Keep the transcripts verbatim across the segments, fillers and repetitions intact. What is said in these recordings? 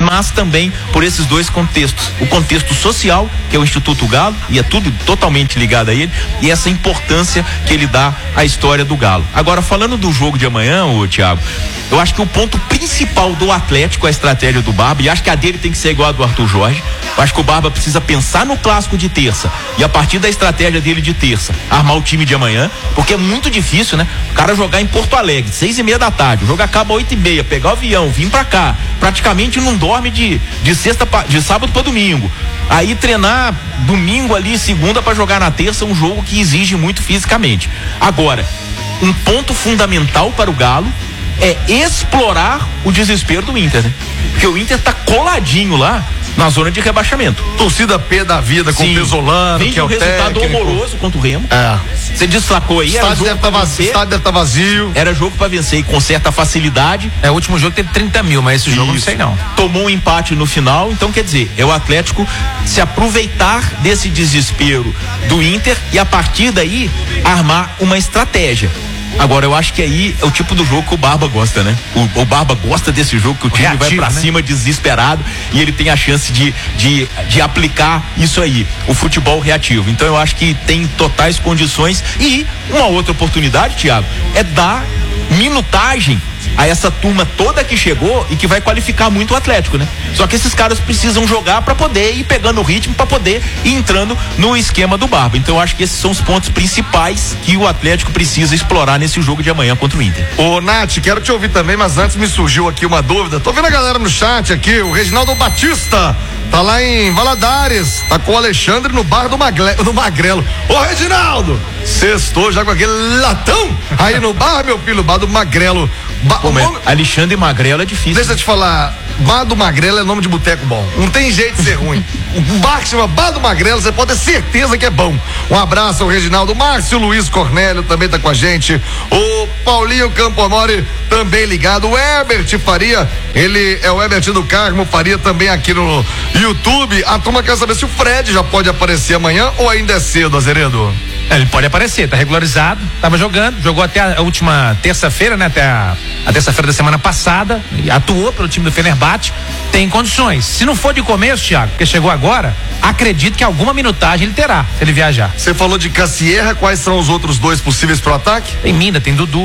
mas também por esses dois contextos. O contexto social, que é o Instituto Galo, e é tudo totalmente ligado a ele, e essa importância que ele dá à história do Galo. Agora, falando do jogo de amanhã, ô Thiago, eu acho que o ponto principal do Atlético é a estratégia do Barba, e acho que a dele tem que ser igual a do Arthur Jorge. Eu acho que o Barba precisa pensar no clássico de terça, e a partir da estratégia dele de terça, armar o time de amanhã, porque é muito difícil, né? O cara jogar em Porto Alegre, seis e meia da tarde, o jogo acaba oito e meia, pegar o avião, vir pra cá, praticamente não dorme de, de sexta, pra, de sábado pra domingo. Aí treinar domingo ali, segunda pra jogar na terça, um jogo que exige muito fisicamente. Agora, um ponto fundamental para o Galo é explorar o desespero do Inter, né? Porque o Inter tá coladinho lá na zona de rebaixamento. Torcida P da vida, com o Pesolano, vem que é o um resultado técnico. horroroso contra o Remo. É. Você destacou aí, era jogo pra vencer. O estádio deve estar vazio. Era jogo pra vencer e com certa facilidade. É, o último jogo teve trinta mil, mas esse jogo Isso. não sei não. Tomou um empate no final, então quer dizer, é o Atlético se aproveitar desse desespero do Inter e a partir daí armar uma estratégia. Agora, eu acho que aí é o tipo do jogo que o Barba gosta, né? O, o Barba gosta desse jogo que o time Reativo, vai pra né? cima desesperado e ele tem a chance de, de, de aplicar isso aí, o futebol reativo. Então eu acho que tem totais condições. E uma outra oportunidade, Thiago, é dar minutagem a essa turma toda que chegou e que vai qualificar muito o Atlético, né? Só que esses caras precisam jogar para poder ir pegando o ritmo, para poder ir entrando no esquema do Barba. Então eu acho que esses são os pontos principais que o Atlético precisa explorar nesse jogo de amanhã contra o Inter. Ô Nath, quero te ouvir também, mas antes me surgiu aqui uma dúvida. Tô vendo a galera no chat aqui, o Reginaldo Batista tá lá em Valadares, tá com o Alexandre no bar do, Magle, do Magrelo. Ô Reginaldo, sextou já com aquele latão aí no bar, meu filho, bar do Magrelo. Ba Pô, nome... Alexandre Magrelo é difícil. Deixa eu te falar, Bar do Magrelo é nome de boteco bom. Não tem jeito de ser ruim. O bar que chama Bar do Magrelo, você pode ter certeza que é bom. Um abraço ao Reginaldo. Márcio Luiz Cornélio também tá com a gente. O Paulinho Camponori também ligado. O Herbert Faria, ele é o Herbert do Carmo Faria também aqui no YouTube. A turma quer saber se o Fred já pode aparecer amanhã ou ainda é cedo, Azeredo? Ele pode aparecer, tá regularizado, tava jogando, jogou até a última terça-feira, né? Até a, a terça-feira da semana passada, atuou pelo time do Fenerbahçe, tem condições. Se não for de começo, Thiago, porque chegou agora, acredito que alguma minutagem ele terá, se ele viajar. Você falou de Cassierra, quais são os outros dois possíveis pro ataque? Tem Minda, tem Dudu.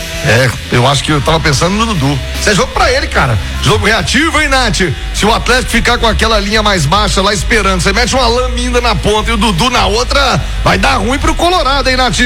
É, eu acho que eu tava pensando no Dudu. Isso é jogo pra ele, cara. Jogo reativo, hein, Nath? Se o Atlético ficar com aquela linha mais baixa lá esperando, você mete uma Laminda na ponta e o Dudu na outra, vai dar ruim pro Colorado, hein, Nath?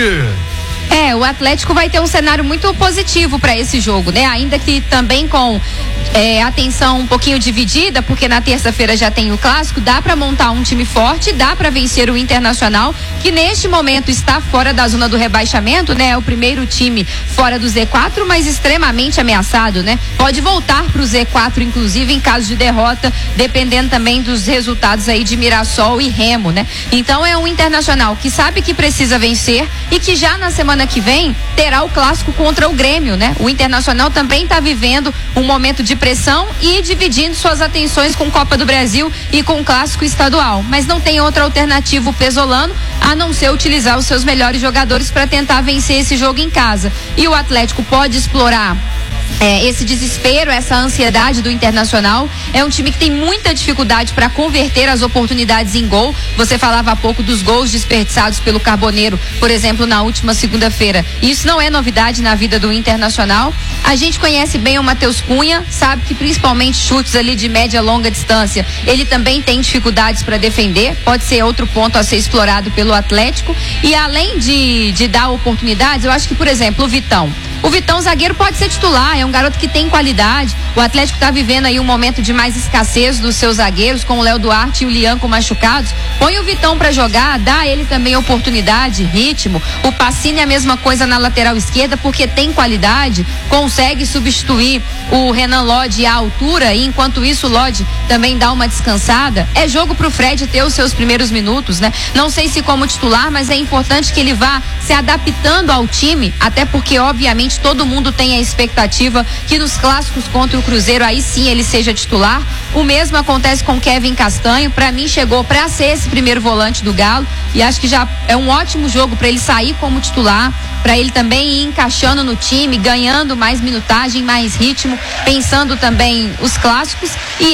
É, o Atlético vai ter um cenário muito positivo para esse jogo, né? Ainda que também com é, atenção um pouquinho dividida, porque na terça-feira já tem o clássico, dá para montar um time forte, dá para vencer o Internacional, que neste momento está fora da zona do rebaixamento, né? É o primeiro time fora do Z quatro, mas extremamente ameaçado, né? Pode voltar pro Z quatro, inclusive, em caso de derrota, dependendo também dos resultados aí de Mirassol e Remo, né? Então é um Internacional que sabe que precisa vencer e que já na semana que vem terá o clássico contra o Grêmio, né? O Internacional também está vivendo um momento de pressão e dividindo suas atenções com Copa do Brasil e com o clássico estadual, mas não tem outra alternativa o Pesolano a não ser utilizar os seus melhores jogadores para tentar vencer esse jogo em casa. E o Atlético pode explorar É, esse desespero, essa ansiedade do Internacional. É um time que tem muita dificuldade para converter as oportunidades em gol. Você falava há pouco dos gols desperdiçados pelo Carboneiro, por exemplo, na última segunda-feira. Isso não é novidade na vida do Internacional. A gente conhece bem o Matheus Cunha, sabe que principalmente chutes ali de média e longa distância, ele também tem dificuldades para defender. Pode ser outro ponto a ser explorado pelo Atlético. E além de, de dar oportunidades, eu acho que, por exemplo, o Vitão. O Vitão, zagueiro, pode ser titular, é um garoto que tem qualidade. O Atlético está vivendo aí um momento de mais escassez dos seus zagueiros, com o Léo Duarte e o Lianco machucados. Põe o Vitão para jogar, dá a ele também oportunidade, ritmo. O Pacini é a mesma coisa na lateral esquerda, porque tem qualidade, consegue substituir o Renan Lodge à altura, e enquanto isso o Lodge também dá uma descansada. É jogo pro Fred ter os seus primeiros minutos, né? Não sei se como titular, mas é importante que ele vá se adaptando ao time, até porque obviamente todo mundo tem a expectativa que nos clássicos contra o Cruzeiro aí sim ele seja titular. O mesmo acontece com Kevin Castanho. Para mim chegou para ser esse primeiro volante do Galo e acho que já é um ótimo jogo para ele sair como titular, para ele também ir encaixando no time, ganhando mais minutagem, mais ritmo, pensando também os clássicos. E